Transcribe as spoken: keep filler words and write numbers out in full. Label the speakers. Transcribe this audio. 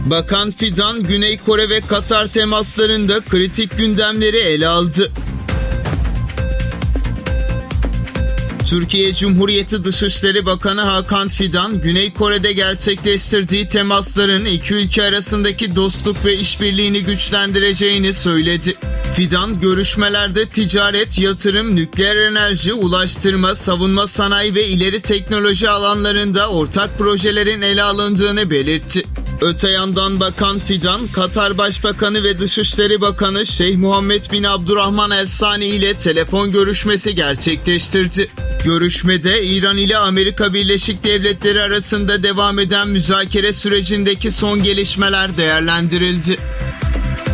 Speaker 1: Bakan Fidan, Güney Kore ve Katar temaslarında kritik gündemleri ele aldı. Türkiye Cumhuriyeti Dışişleri Bakanı Hakan Fidan, Güney Kore'de gerçekleştirdiği temasların iki ülke arasındaki dostluk ve işbirliğini güçlendireceğini söyledi. Fidan, görüşmelerde ticaret, yatırım, nükleer enerji, ulaştırma, savunma sanayi ve ileri teknoloji alanlarında ortak projelerin ele alındığını belirtti. Öte yandan Bakan Fidan, Katar Başbakanı ve Dışişleri Bakanı Şeyh Muhammed bin Abdurrahman El Sani ile telefon görüşmesi gerçekleştirdi. Görüşmede İran ile Amerika Birleşik Devletleri arasında devam eden müzakere sürecindeki son gelişmeler değerlendirildi.